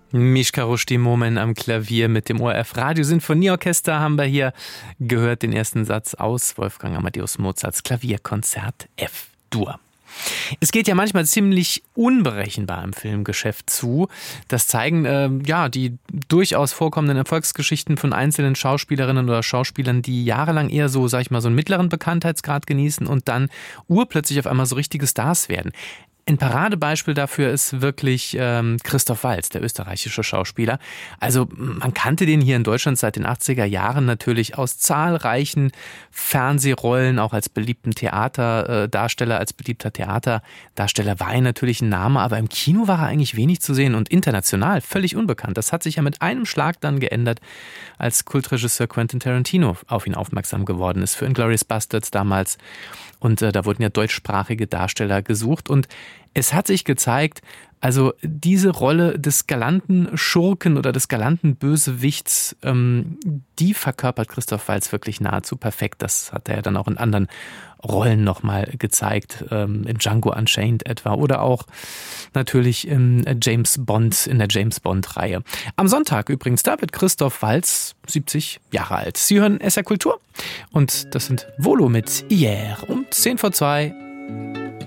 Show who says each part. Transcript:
Speaker 1: Mischka Rushdie-Momen am Klavier mit dem ORF Radiosinfonieorchester haben wir hier gehört, den ersten Satz aus Wolfgang Amadeus Mozarts Klavierkonzert F-Dur. Es geht ja manchmal ziemlich unberechenbar im Filmgeschäft zu. Das zeigen die durchaus vorkommenden Erfolgsgeschichten von einzelnen Schauspielerinnen oder Schauspielern, die jahrelang eher so, sag ich mal, so einen mittleren Bekanntheitsgrad genießen und dann urplötzlich auf einmal so richtige Stars werden. Ein Paradebeispiel dafür ist wirklich Christoph Waltz, der österreichische Schauspieler. Also man kannte den hier in Deutschland seit den 80er Jahren natürlich aus zahlreichen Fernsehrollen, auch als beliebten Theaterdarsteller, als beliebter Theaterdarsteller war er natürlich ein Name, aber im Kino war er eigentlich wenig zu sehen und international völlig unbekannt. Das hat sich ja mit einem Schlag dann geändert, als Kultregisseur Quentin Tarantino auf ihn aufmerksam geworden ist für Inglourious Basterds damals. Und da wurden ja deutschsprachige Darsteller gesucht und es hat sich gezeigt, also diese Rolle des galanten Schurken oder des galanten Bösewichts, die verkörpert Christoph Waltz wirklich nahezu perfekt. Das hat er ja dann auch in anderen Rollen nochmal gezeigt, in Django Unchained etwa oder auch natürlich in der James Bond-Reihe. Am Sonntag übrigens, da wird Christoph Waltz 70 Jahre alt. Sie hören SR Kultur und das sind Volo mit Hier um 1:50.